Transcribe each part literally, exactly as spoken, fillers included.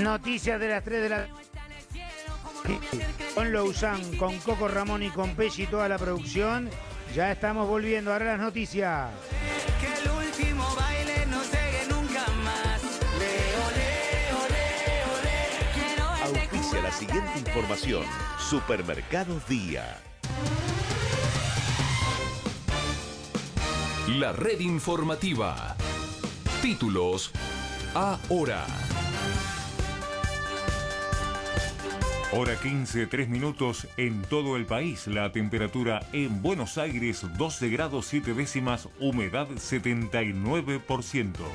Noticias de las tres de la... Con Lousán, con Coco Ramón y con Pesci, toda la producción. Ya estamos volviendo. Ahora las noticias. Que el último baile no llegue nunca más. Auspicia la siguiente información. Supermercados Día. La red informativa. Títulos ahora. Hora quince, tres minutos en todo el país. La temperatura en Buenos Aires, doce grados siete décimas, humedad setenta y nueve por ciento.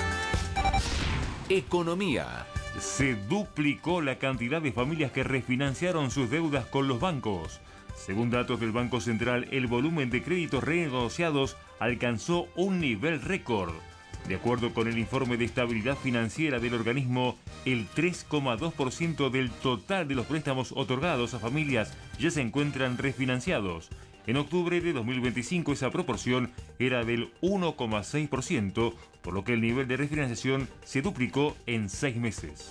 Economía. Se duplicó la cantidad de familias que refinanciaron sus deudas con los bancos. Según datos del Banco Central, el volumen de créditos renegociados alcanzó un nivel récord. De acuerdo con el informe de estabilidad financiera del organismo, el tres coma dos por ciento del total de los préstamos otorgados a familias ya se encuentran refinanciados. En octubre de dos mil veinticinco esa proporción era del uno coma seis por ciento, por lo que el nivel de refinanciación se duplicó en seis meses.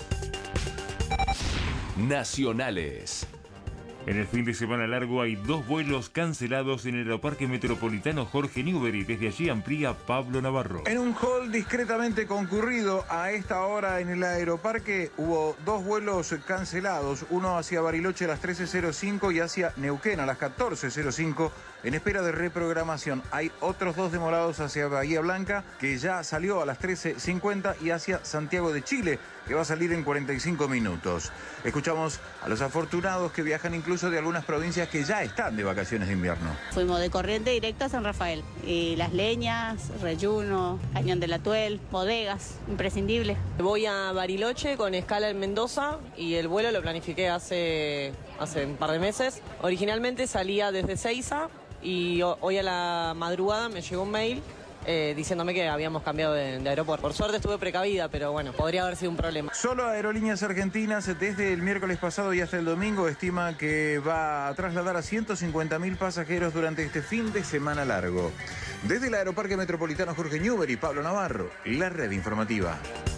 Nacionales. En el fin de semana largo hay dos vuelos cancelados en el Aeroparque Metropolitano Jorge Newbery. Desde allí amplía Pablo Navarro. En un hall discretamente concurrido a esta hora en el aeroparque hubo dos vuelos cancelados. Uno hacia Bariloche a las trece cero cinco y hacia Neuquén a las catorce cero cinco en espera de reprogramación. Hay otros dos demorados hacia Bahía Blanca que ya salió a las trece cincuenta y hacia Santiago de Chile que va a salir en cuarenta y cinco minutos. Escuchamos a los afortunados que viajan incluso de algunas provincias que ya están de vacaciones de invierno. Fuimos de corriente directa a San Rafael. Y Las Leñas, Reyuno, Cañón de la Tuel, Bodegas, imprescindible. Voy a Bariloche con escala en Mendoza y el vuelo lo planifiqué hace, hace un par de meses. Originalmente salía desde Seiza y hoy a la madrugada me llegó un mail Eh, diciéndome que habíamos cambiado de, de aeropuerto. Por suerte estuve precavida, pero bueno, podría haber sido un problema. Solo Aerolíneas Argentinas desde el miércoles pasado y hasta el domingo estima que va a trasladar a ciento cincuenta mil pasajeros durante este fin de semana largo. Desde el Aeroparque Metropolitano Jorge Newbery, Pablo Navarro, la red informativa.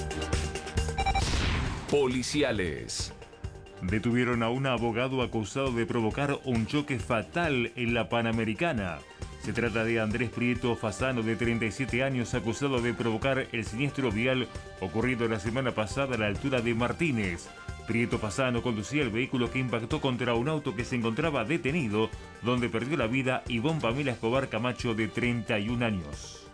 Policiales. Detuvieron a un abogado acusado de provocar un choque fatal en la Panamericana. Se trata de Andrés Prieto Fasano, de treinta y siete años, acusado de provocar el siniestro vial ocurrido la semana pasada a la altura de Martínez. Prieto Fasano conducía el vehículo que impactó contra un auto que se encontraba detenido, donde perdió la vida Ivonne Pamela Escobar Camacho, de treinta y un años.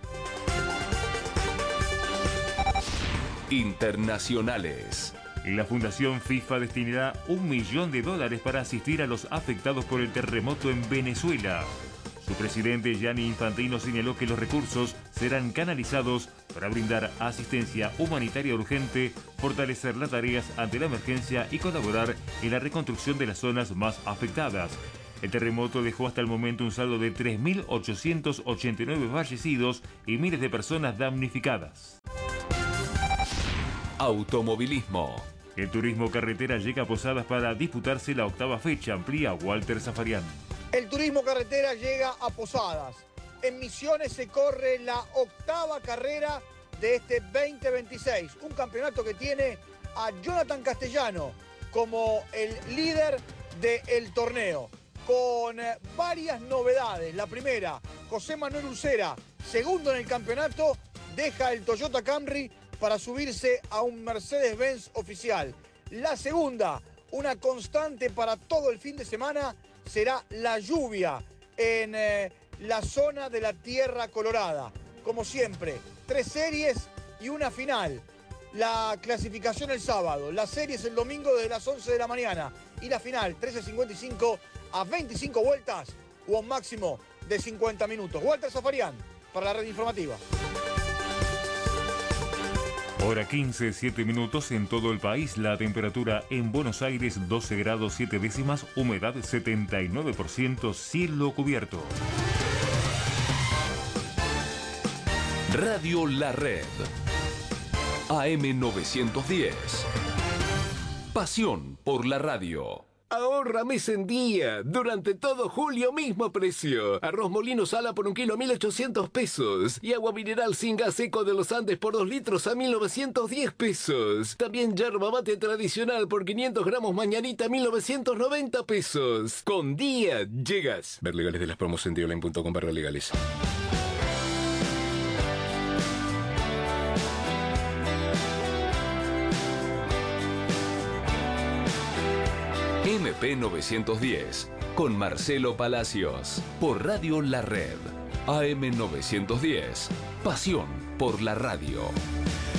Internacionales. La Fundación FIFA destinará un millón de dólares para asistir a los afectados por el terremoto en Venezuela. Su presidente Gianni Infantino señaló que los recursos serán canalizados para brindar asistencia humanitaria urgente, fortalecer las tareas ante la emergencia y colaborar en la reconstrucción de las zonas más afectadas. El terremoto dejó hasta el momento un saldo de tres mil ochocientos ochenta y nueve fallecidos y miles de personas damnificadas. Automovilismo. El turismo carretera llega a Posadas para disputarse la octava fecha, amplía Walter Zafarian. El turismo carretera llega a Posadas. En Misiones se corre la octava carrera de este veinte veintiséis. Un campeonato que tiene a Jonathan Castellano como el líder del torneo. Con varias novedades. La primera, José Manuel Ucera, segundo en el campeonato, deja el Toyota Camry para subirse a un Mercedes-Benz oficial. La segunda, una constante para todo el fin de semana, será la lluvia en eh, la zona de la Tierra Colorada. Como siempre, tres series y una final. La clasificación el sábado, las series el domingo desde las once de la mañana y la final trece cincuenta y cinco a veinticinco vueltas o a un máximo de cincuenta minutos. Walter Zafarian para la red informativa. Hora quince, siete minutos en todo el país. La temperatura en Buenos Aires doce grados siete décimas, humedad setenta y nueve por ciento, cielo cubierto. Radio La Red. A M novecientos diez. Pasión por la radio. Ahorra mes en día. Durante todo julio, mismo precio. Arroz molino sala por un kilo a mil ochocientos pesos. Y agua mineral sin gas seco de los Andes por dos litros a mil novecientos diez pesos. También yerba mate tradicional por quinientos gramos mañanita a mil novecientos noventa pesos. Con día llegas. Ver legales de las promos en dioline punto com barra legales. M P novecientos diez, con Marcelo Palacios, por Radio La Red. A M novecientos diez, pasión por la radio.